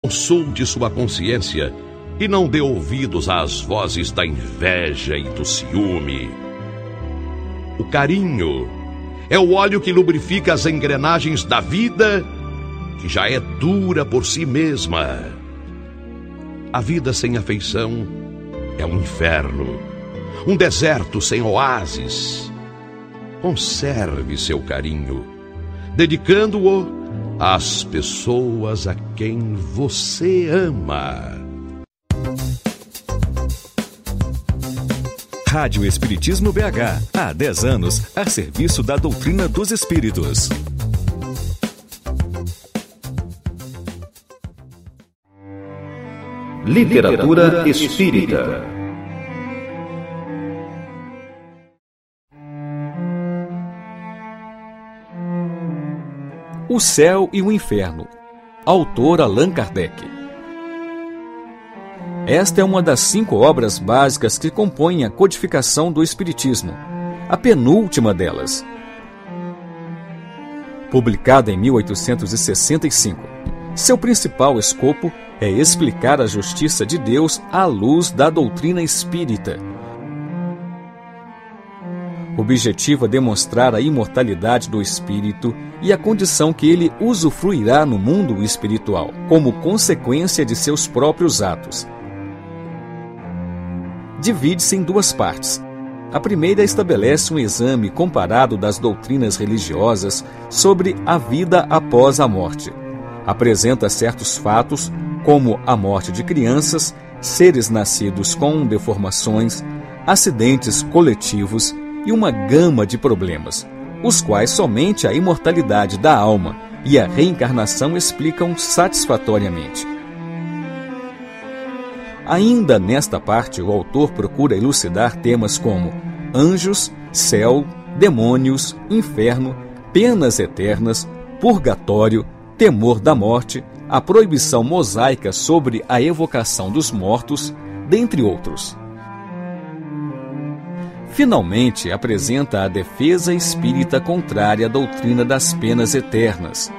consulte sua consciência e não dê ouvidos às vozes da inveja e do ciúme. O carinho é o óleo que lubrifica as engrenagens da vida, que já é dura por si mesma. A vida sem afeição é um inferno, um deserto sem oásis. Conserve seu carinho, dedicando-o às pessoas a quem você ama. Rádio Espiritismo BH, há 10 anos, a serviço da doutrina dos espíritos. Literatura espírita. O Céu e o Inferno. Autor Allan Kardec. Esta é uma das 5 obras básicas que compõem a codificação do Espiritismo, a penúltima delas. Publicada em 1865, seu principal escopo é explicar a justiça de Deus à luz da doutrina espírita. O objetivo é demonstrar a imortalidade do espírito e a condição que ele usufruirá no mundo espiritual, como consequência de seus próprios atos. Divide-se em 2 partes. A primeira estabelece um exame comparado das doutrinas religiosas sobre a vida após a morte. Apresenta certos fatos, como a morte de crianças, seres nascidos com deformações, acidentes coletivos e uma gama de problemas, os quais somente a imortalidade da alma e a reencarnação explicam satisfatoriamente. Ainda nesta parte, o autor procura elucidar temas como anjos, céu, demônios, inferno, penas eternas, purgatório, temor da morte, a proibição mosaica sobre a evocação dos mortos, dentre outros. Finalmente, apresenta a defesa espírita contrária à doutrina das penas eternas.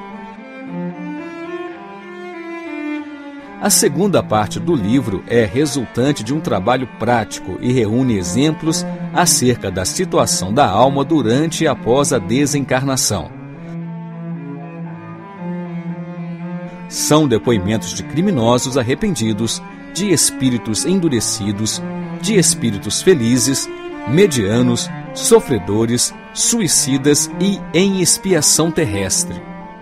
A segunda parte do livro é resultante de um trabalho prático e reúne exemplos acerca da situação da alma durante e após a desencarnação. São depoimentos de criminosos arrependidos, de espíritos endurecidos, de espíritos felizes, medianos, sofredores, suicidas e em expiação terrestre.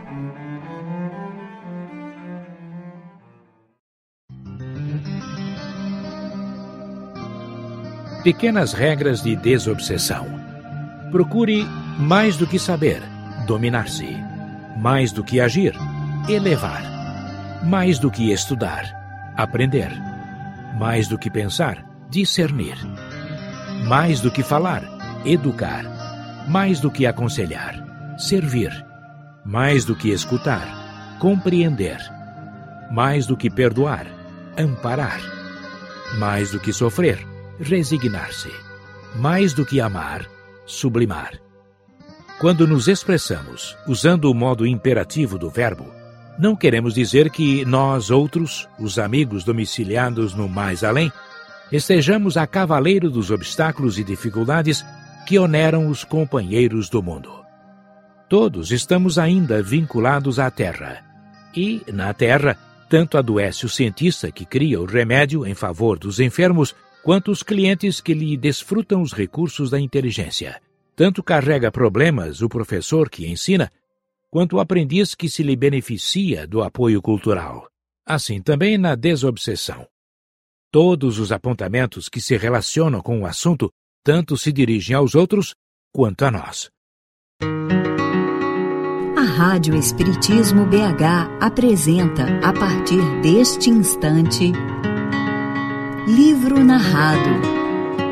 Pequenas regras de desobsessão. Procure mais do que saber, dominar-se. Mais do que agir, elevar. Mais do que estudar, aprender. Mais do que pensar, discernir. Mais do que falar, educar. Mais do que aconselhar, servir. Mais do que escutar, compreender. Mais do que perdoar, amparar. Mais do que sofrer, resignar-se. Mais do que amar, sublimar. Quando nos expressamos usando o modo imperativo do verbo, não queremos dizer que nós outros, os amigos domiciliados no mais além, estejamos a cavaleiro dos obstáculos e dificuldades que oneram os companheiros do mundo. Todos estamos ainda vinculados à Terra. E, na Terra, tanto adoece o cientista que cria o remédio em favor dos enfermos, quanto os clientes que lhe desfrutam os recursos da inteligência. Tanto carrega problemas o professor que ensina, quanto o aprendiz que se lhe beneficia do apoio cultural. Assim também na desobsessão. Todos os apontamentos que se relacionam com o assunto tanto se dirigem aos outros quanto a nós. A Rádio Espiritismo BH apresenta, a partir deste instante, Livro Narrado.